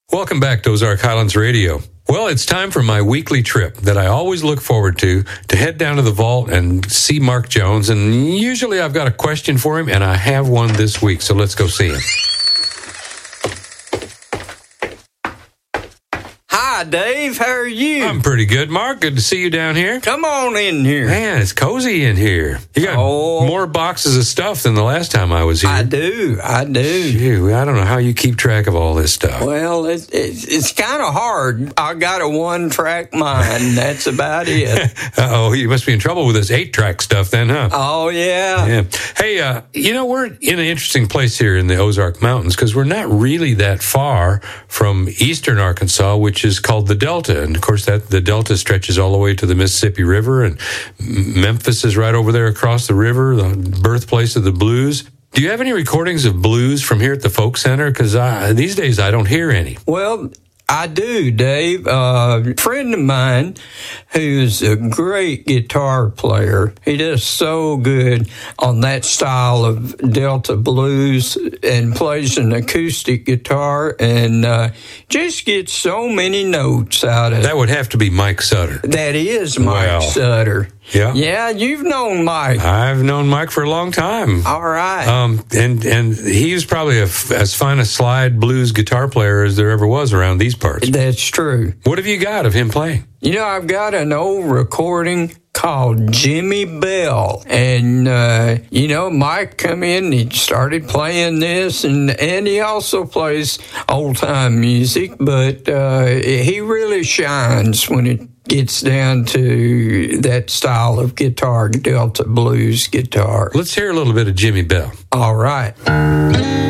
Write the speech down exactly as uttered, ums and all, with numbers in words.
Welcome back to Ozark Highlands Radio. Well, it's time for my weekly trip that I always look forward to, to head down to the vault and see Mark Jones. And usually I've got a question for him, and I have one this week, so let's go see him. Hi, Dave. How are you? I'm pretty good, Mark. Good to see you down here. Come on in here. Man, it's cozy in here. You got Oh. more boxes of stuff than the last time I was here. I do. I do. Phew, I don't know how you keep track of all this stuff. Well, it, it, it's kind of hard. I got a one-track mind. That's about it. Uh-oh, you must be in trouble with this eight-track stuff then, huh? Oh, yeah. Yeah. Hey, uh, you know, we're in an interesting place here in the Ozark Mountains because we're not really that far from eastern Arkansas, which is called the Delta. And, of course, that the Delta stretches all the way to the Mississippi River, and Memphis is right over there across the river, the birthplace of the blues. Do you have any recordings of blues from here at the Folk Center? Because these days I don't hear any. Well, I do, Dave. Uh, a friend of mine who's a great guitar player. He does so good on that style of Delta blues and plays an acoustic guitar and uh, just gets so many notes out of it. That would have to be Mike Sutter. That is Mike Wow. Sutter. Yeah. Yeah, you've known Mike. I've known Mike for a long time. All right. Um, and and he's probably a f as fine a slide blues guitar player as there ever was around these parts. That's true. What have you got of him playing? You know, I've got an old recording called Jimmy Bell. And, uh, you know, Mike come in and he started playing this, and, and he also plays old-time music, but uh, he really shines when it gets down to that style of guitar, Delta blues guitar. Let's hear a little bit of Jimmy Bell. All right.